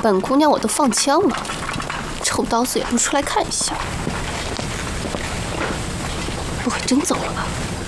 本姑娘我都放枪了，臭刀子也不出来看一下，不会真走了吧？